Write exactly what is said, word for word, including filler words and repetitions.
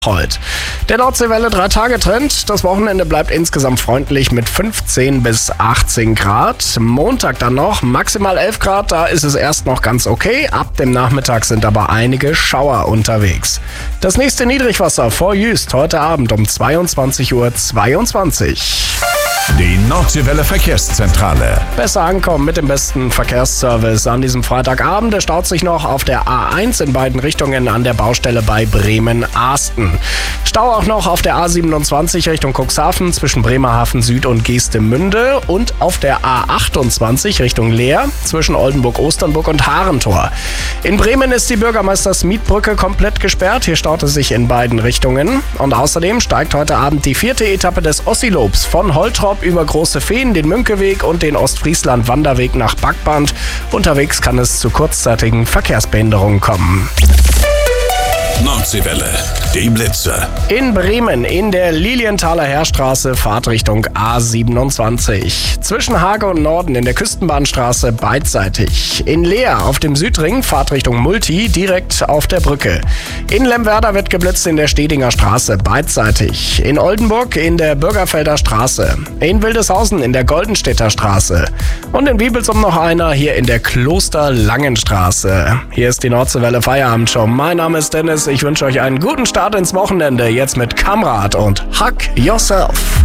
Heute. Der Nordseewelle drei Tage Trend. Das Wochenende bleibt insgesamt freundlich mit fünfzehn bis achtzehn Grad. Montag dann noch maximal elf Grad, da ist es erst noch ganz okay. Ab dem Nachmittag sind aber einige Schauer unterwegs. Das nächste Niedrigwasser vor Jüst heute Abend um zweiundzwanzig Uhr zweiundzwanzig. Die Nordseewelle Verkehrszentrale. Besser ankommen mit dem besten Verkehrsservice an diesem Freitagabend. Es staut sich noch auf der A eins in beiden Richtungen an der Baustelle bei Bremen-Ahsten. Stau auch noch auf der A siebenundzwanzig Richtung Cuxhaven zwischen Bremerhaven Süd und Geestemünde und auf der A achtundzwanzig Richtung Leer zwischen Oldenburg-Osternburg und Harentor. In Bremen ist die Bürgermeisters-Mietbrücke komplett gesperrt. Hier staut es sich in beiden Richtungen. Und außerdem steigt heute Abend die vierte Etappe des Ossilobs von Holtrop über Große Feen, den Münkeweg und den Ostfriesland-Wanderweg nach Backband. Unterwegs kann es zu kurzzeitigen Verkehrsbehinderungen kommen. Nordseewelle, die Blitzer. In Bremen in der Lilienthaler Heerstraße Fahrtrichtung A siebenundzwanzig. Zwischen Hage und Norden in der Küstenbahnstraße beidseitig. In Leer auf dem Südring Fahrtrichtung Multi direkt auf der Brücke. In Lemwerder wird geblitzt in der Stedinger Straße beidseitig. In Oldenburg in der Bürgerfelder Straße. In Wildeshausen in der Goldenstädter Straße. Und in Wiebelsum noch einer hier in der Klosterlangenstraße. Hier ist die Nordseewelle Feierabendshow. Mein Name ist Dennis. Ich wünsche euch einen guten Start ins Wochenende. Jetzt mit Kamrat und Hug Yourself.